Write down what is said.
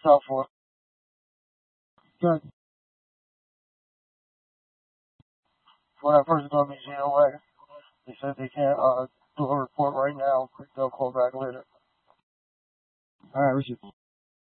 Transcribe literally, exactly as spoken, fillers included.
Southwood. Good. When I first got me Z O A, they said they can't uh, do a report right now. They'll call back later. All right, Richard.